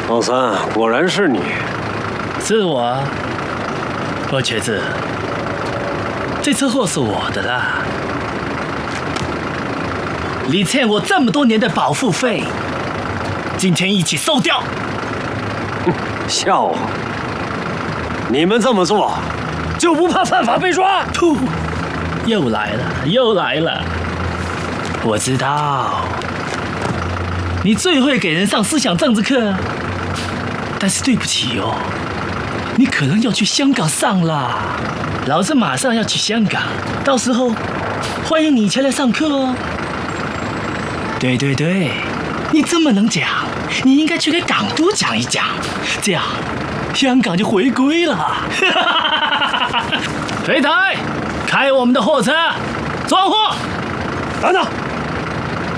老三，果然是你。 是我，我瘸子，这车祸是我的啦。你欠我这么多年的保护费，今天一起收掉。 笑话！你们这么做，就不怕犯法被抓？ 噗！又来了，又来了。我知道，你最会给人上思想政治课，但是对不起哦，你可能要去香港上啦。老子马上要去香港，到时候欢迎你前来上课哦。对对对，你这么能讲，你应该去给港督讲一讲，这样香港就回归了。肥台，开我们的货车，装货。 等等。